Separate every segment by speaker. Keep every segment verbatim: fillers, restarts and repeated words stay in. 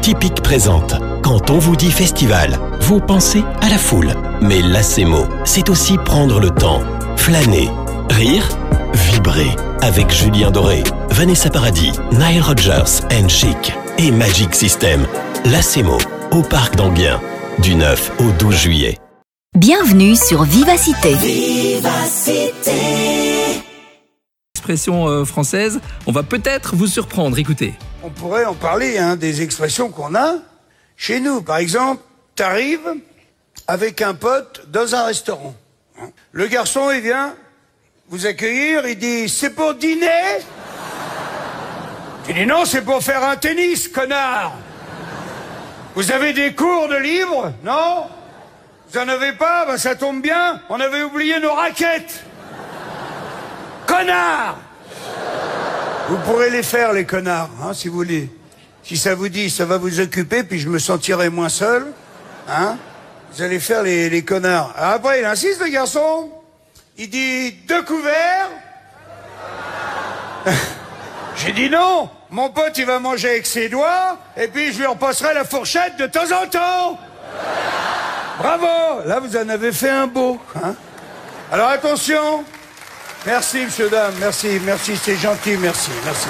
Speaker 1: Typique présente. Quand on vous dit festival, vous pensez à la foule. Mais Lacemo, c'est aussi prendre le temps, flâner, rire, vibrer. Avec Julien Doré, Vanessa Paradis, Nile Rodgers and Chic et Magic System. Lacemo, au Parc d'Enghien, du neuf au douze juillet.
Speaker 2: Bienvenue sur Vivacité.
Speaker 3: Vivacité.
Speaker 4: Expression euh, française, on va peut-être vous surprendre, écoutez.
Speaker 5: On pourrait en parler, hein, des expressions qu'on a chez nous. Par exemple, t'arrives avec un pote dans un restaurant. Le garçon, il vient vous accueillir, il dit « C'est pour dîner ?» Tu dis « Non, c'est pour faire un tennis, connard !» Vous avez des cours de libre? Non? Vous en avez pas? Ben ça tombe bien, on avait oublié nos raquettes. Connard! Vous pourrez les faire, les connards, hein, si vous voulez. Si ça vous dit, ça va vous occuper, puis je me sentirai moins seul. Hein? Vous allez faire les, les connards. Alors après, il insiste, le garçon. Il dit, deux couverts. J'ai dit non. Mon pote, il va manger avec ses doigts, et puis je lui repasserai la fourchette de temps en temps. Bravo! Là, vous en avez fait un beau. Hein? Alors attention. Merci, monsieur, dame, merci, merci, c'est gentil, merci, merci.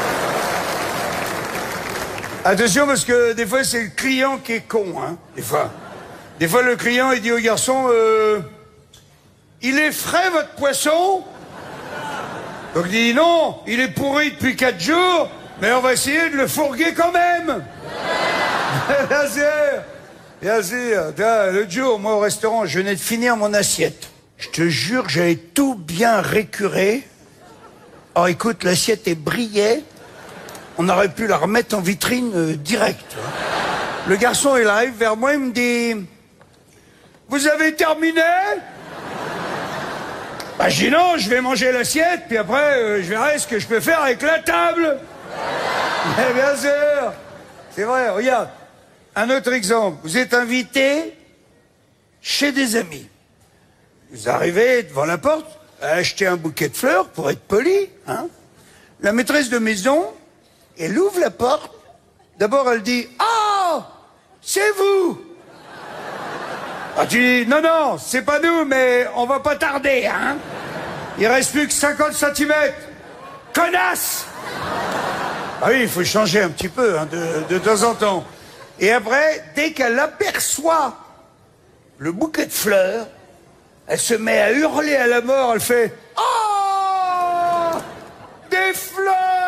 Speaker 5: Attention, parce que des fois, c'est le client qui est con, hein, des fois. Des fois, le client, il dit au garçon, euh, il est frais, votre poisson? Donc, il dit, non, il est pourri depuis quatre jours, mais on va essayer de le fourguer quand même. Bien sûr, bien sûr. L'autre jour, moi, au restaurant, je venais de finir mon assiette. Je te jure que j'avais tout bien récuré. Oh, écoute, l'assiette est brillée. On aurait pu la remettre en vitrine euh, direct. Le garçon, il arrive vers moi, il me dit... Vous avez terminé? Bah, je dis non, je vais manger l'assiette, puis après, euh, je verrai ce que je peux faire avec la table. Mais bien sûr. C'est vrai, regarde. Un autre exemple. Vous êtes invité chez des amis. Vous arrivez devant la porte, à acheter un bouquet de fleurs pour être poli, hein. La maîtresse de maison, elle ouvre la porte. D'abord, elle dit « Ah, c'est vous !» Ah, tu dis « Non, non, c'est pas nous, mais on va pas tarder, hein. Il reste plus que cinquante centimètres. Connasse !» Ah oui, il faut changer un petit peu, hein, de, de temps en temps. Et après, dès qu'elle aperçoit le bouquet de fleurs, elle se met à hurler à la mort, elle fait « Oh, des fleurs !»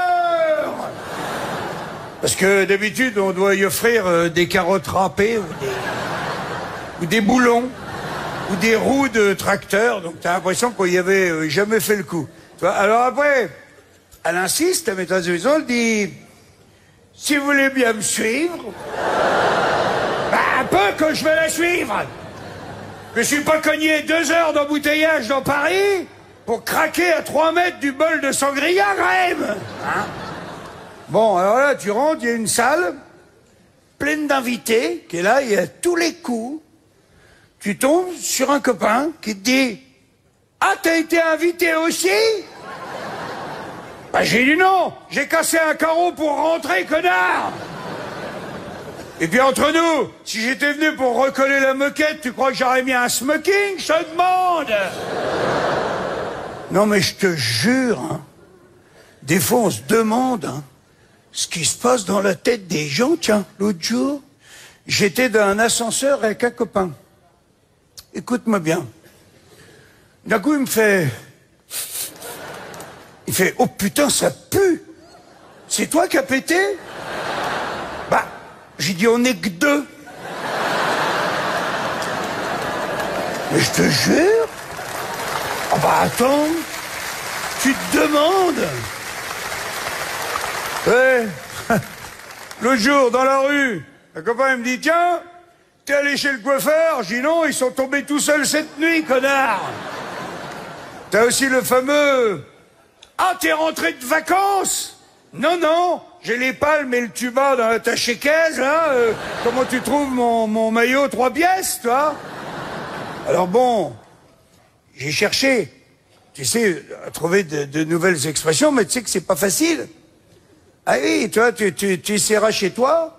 Speaker 5: Parce que d'habitude, on doit y offrir euh, des carottes râpées ou des, ou des boulons ou des roues de tracteur. Donc t'as l'impression qu'on y avait euh, jamais fait le coup. Tu vois. Alors après, elle insiste, la maîtresse de maison, elle dit « Si vous voulez bien me suivre, bah, un peu que je vais la suivre. Je suis pas cogné deux heures d'embouteillage dans Paris pour craquer à trois mètres du bol de sangria, quand même. Hein? Bon, alors là, tu rentres, il y a une salle pleine d'invités qui est là, et à tous les coups, tu tombes sur un copain qui te dit « Ah, t'as été invité aussi ?» Bah, j'ai dit non, j'ai cassé un carreau pour rentrer, connard. Et puis entre nous, si j'étais venu pour recoller la moquette, tu crois que j'aurais mis un smoking, je te demande? Non mais je te jure, hein, des fois on se demande, hein, ce qui se passe dans la tête des gens. Tiens, l'autre jour, j'étais dans un ascenseur avec un copain. Écoute-moi bien. D'un coup il me fait... Il fait, oh putain, ça pue. C'est toi qui as pété? Bah... J'ai dit, on n'est que deux. Mais je te jure. Ah bah attends. Tu te demandes. Ouais. L'autre jour, dans la rue, un copain me dit, tiens, t'es allé chez le coiffeur? J'ai dit non, ils sont tombés tout seuls cette nuit, connard. T'as aussi le fameux, ah, t'es rentré de vacances? Non, non, j'ai les palmes et le tuba dans la taché-caisse, là. Euh, comment tu trouves mon, mon maillot trois pièces, toi? Alors bon, j'ai cherché, tu sais, à trouver de, de nouvelles expressions, mais tu sais que c'est pas facile. Ah oui, toi, tu, tu, tu essaieras chez toi,